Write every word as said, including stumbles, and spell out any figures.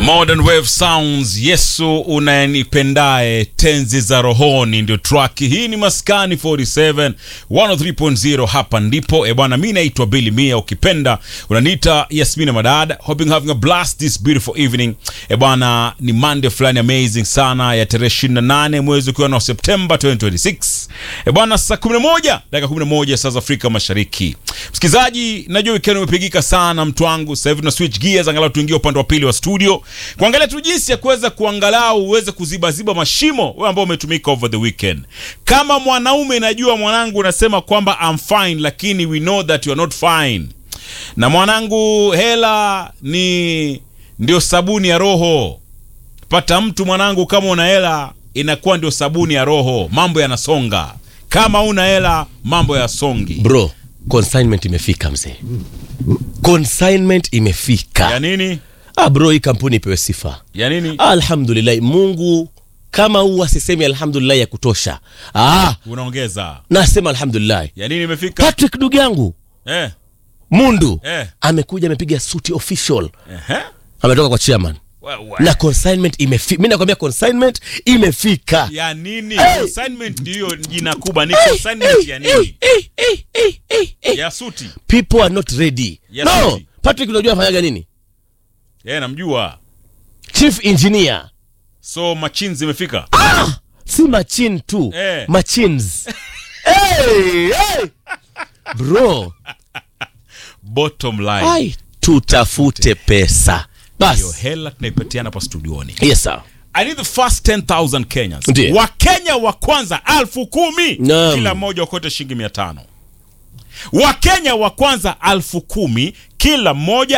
Modern Wave Sounds, Yesu unayenipendae, tenzi za rohoni, ndio track hii. Ni Maskani forty-seven one oh three point zero, hapa ndipo. E bwana, mimi naitwa Billy Mia, ukipenda unaniita Yasmina Madad. Hoping having a blast this beautiful evening. E bwana, ni Monday fulani amazing sana ya tarehe ishirini na nane mwezi ukiwa na September twenty twenty-six. E bwana, saa kumi na moja dakika kumi na moja saa za Afrika Mashariki. Msikizaji, najua weekend umepigika sana mtu wangu. Sasa hivi tuna switch gears, angalau tuingie upande wa pili wa studio kuangalia tu jinsi ya kuweza kuangalau uweze kuzibaziba mashimo wewe ambao umetumika over the weekend. Kama mwanaume, najua mwanangu unasema kwamba I'm fine, lakini we know that you are not fine. Na mwanangu, hela ni ndio sabuni ya roho. Pata mtu mwanangu, kama una hela inakuwa ndio sabuni ya roho, mambo yanasonga. Kama una hela mambo yasongi. Bro, consignment imefika mzee. Consignment imefika. Ya nini? Ah bro, hii kampuni ipewe sifa. Ya nini? Alhamdulillah, Mungu kama huwa sisemi alhamdulillah ya kutosha. Ah, unaongeza. Nasema alhamdulillah. Ya nini imefika? Patrick ndugu yangu. Eh. Mundu. Eh. Amekuja amepiga suti official. Eh. Ametoka kwa chairman. Wow. Na consignment imefika. Mimi nakwambia consignment imefika. Ya nini? Hey. Consignment ndio jina kubwa. Ni consignment ya nini? Hey, hey, hey, hey, hey. Ya suti. People are not ready. Ya No, suti. Patrick unajua afanyaga nini? Eh, namjua. Chief engineer. So machines imefika. Ah! Si machine tu. Eh. Machines. Hey, hey. Bro. Bottom line. Ai, tutafute pesa. Bas. Hiyo hela tunaipatiana hapa studioni. Yes sir. I need the first ten thousand Kenyans. Ndiyo. Wa Kenya wa kwanza elfu kumi. Naam. Kila mmoja wakote shilingi mia tano. Wa Kenya wa kwanza elfu kumi. Kila mmoja